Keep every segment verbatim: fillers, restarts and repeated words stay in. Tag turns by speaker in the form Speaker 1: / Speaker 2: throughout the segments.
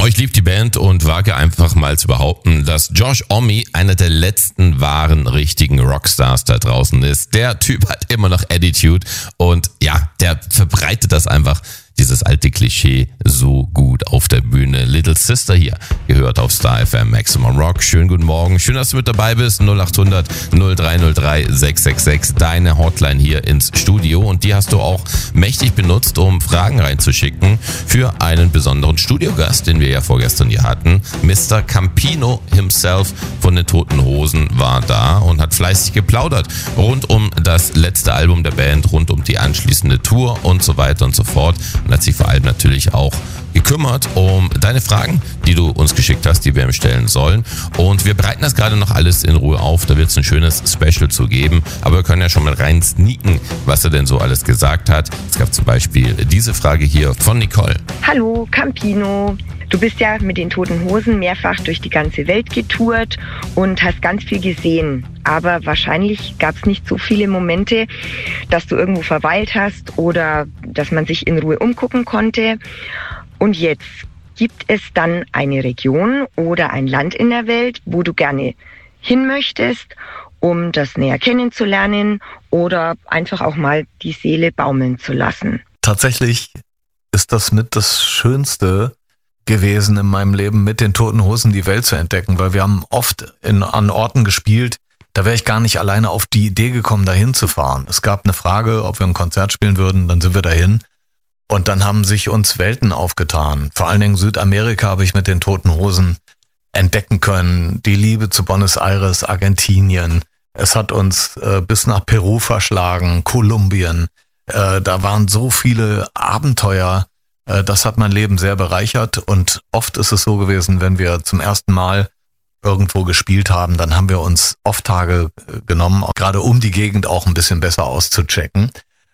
Speaker 1: Euch liebt die Band und wage einfach mal zu behaupten, dass Josh Homme einer der letzten wahren, richtigen Rockstars da draußen ist. Der Typ hat immer noch Attitude und ja, der verbreitet das einfach, dieses alte Klischee, so gut auf der Bühne. Little Sister hier, gehört auf Star F M Maximum Rock. Schönen guten Morgen, schön, dass du mit dabei bist. null acht hundert null drei null drei sechs sechs sechs, deine Hotline hier ins Studio. Und die hast du auch mächtig benutzt, um Fragen reinzuschicken für einen besonderen Studiogast, den wir ja vorgestern hier hatten. Mister Campino himself von den Toten Hosen war da und hat fleißig geplaudert rund um das letzte Album der Band, rund um die anschließende Tour und so weiter und so fort. Und hat sich vor allem natürlich auch gekümmert um deine Fragen, die du uns geschickt hast, die wir ihm stellen sollen. Und wir bereiten das gerade noch alles in Ruhe auf. Da wird es ein schönes Special zu geben. Aber wir können ja schon mal rein sneaken, was er denn so alles gesagt hat. Es gab zum Beispiel diese Frage hier von Nicole.
Speaker 2: Hallo Campino. Du bist ja mit den Toten Hosen mehrfach durch die ganze Welt getourt und hast ganz viel gesehen. Aber wahrscheinlich gab es nicht so viele Momente, dass du irgendwo verweilt hast oder dass man sich in Ruhe umgucken konnte. Und jetzt, gibt es dann eine Region oder ein Land in der Welt, wo du gerne hin möchtest, um das näher kennenzulernen oder einfach auch mal die Seele baumeln zu lassen?
Speaker 3: Tatsächlich ist das mit das Schönste gewesen in meinem Leben, mit den Toten Hosen die Welt zu entdecken, weil wir haben oft in, an Orten gespielt, da wäre ich gar nicht alleine auf die Idee gekommen, dahin zu fahren. Es gab eine Frage, ob wir ein Konzert spielen würden, dann sind wir dahin und dann haben sich uns Welten aufgetan. Vor allen Dingen Südamerika habe ich mit den Toten Hosen entdecken können, die Liebe zu Buenos Aires, Argentinien. Es hat uns äh, bis nach Peru verschlagen, Kolumbien. Äh, da waren so viele Abenteuer. Das hat mein Leben sehr bereichert und oft ist es so gewesen, wenn wir zum ersten Mal irgendwo gespielt haben, dann haben wir uns oft Tage genommen, gerade um die Gegend auch ein bisschen besser auszuchecken.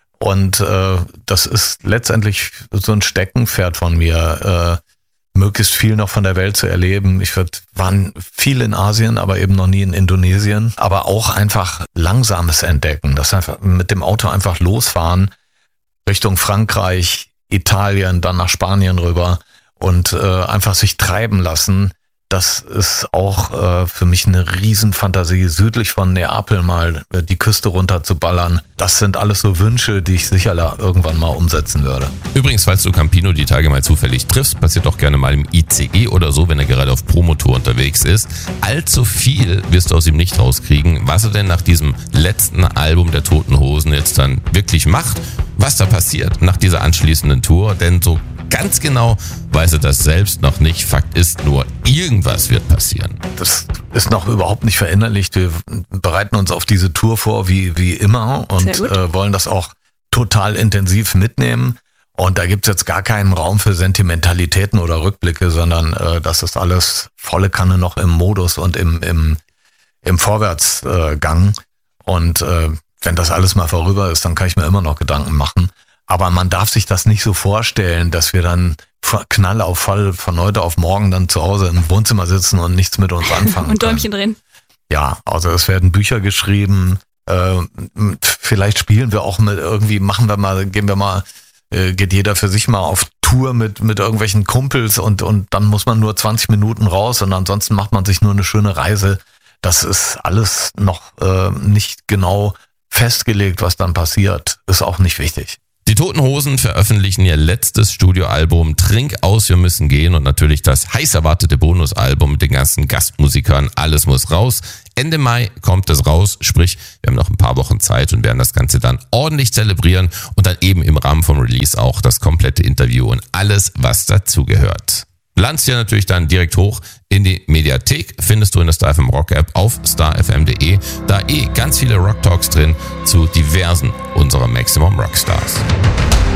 Speaker 3: Und äh, das ist letztendlich so ein Steckenpferd von mir, äh, möglichst viel noch von der Welt zu erleben. Ich würd, war viel in Asien, aber eben noch nie in Indonesien. Aber auch einfach langsames Entdecken, das einfach mit dem Auto einfach losfahren Richtung Frankreich, Italien, dann nach Spanien rüber und äh, einfach sich treiben lassen. Das ist auch äh, für mich eine Riesenfantasie, südlich von Neapel mal äh, die Küste runter zu ballern. Das sind alles so Wünsche, die ich sicher irgendwann mal umsetzen würde.
Speaker 1: Übrigens, falls du Campino die Tage mal zufällig triffst, passiert doch gerne mal im I C E oder so, wenn er gerade auf Promotour unterwegs ist. Allzu viel wirst du aus ihm nicht rauskriegen, was er denn nach diesem letzten Album der Toten Hosen jetzt dann wirklich macht, was da passiert nach dieser anschließenden Tour, denn so ganz genau weiß er das selbst noch nicht. Fakt ist nur, irgendwas wird passieren.
Speaker 3: Das ist noch überhaupt nicht verinnerlicht. Wir bereiten uns auf diese Tour vor wie wie immer und äh, wollen das auch total intensiv mitnehmen. Und da gibt's jetzt gar keinen Raum für Sentimentalitäten oder Rückblicke, sondern äh, das ist alles volle Kanne noch im Modus und im im im Vorwärtsgang. Und äh, wenn das alles mal vorüber ist, dann kann ich mir immer noch Gedanken machen. Aber man darf sich das nicht so vorstellen, dass wir dann Knall auf Fall von heute auf morgen dann zu Hause im Wohnzimmer sitzen und nichts mit uns anfangen
Speaker 4: und Däumchen drehen.
Speaker 3: Ja, also es werden Bücher geschrieben. Äh, vielleicht spielen wir auch mit irgendwie, machen wir mal, gehen wir mal, äh, geht jeder für sich mal auf Tour mit mit irgendwelchen Kumpels und und dann muss man nur zwanzig Minuten raus und ansonsten macht man sich nur eine schöne Reise. Das ist alles noch äh, nicht genau festgelegt, was dann passiert. Ist auch nicht wichtig.
Speaker 1: Die Toten Hosen veröffentlichen ihr letztes Studioalbum Trink aus, wir müssen gehen und natürlich das heiß erwartete Bonusalbum mit den ganzen Gastmusikern Alles muss raus. Ende Mai kommt es raus, sprich wir haben noch ein paar Wochen Zeit und werden das Ganze dann ordentlich zelebrieren und dann eben im Rahmen vom Release auch das komplette Interview und alles, was dazugehört. Landst dir natürlich dann direkt hoch in die Mediathek, findest du in der Star F M Rock App auf star f m punkt de, da eh ganz viele Rock Talks drin zu diversen unserer Maximum Rockstars.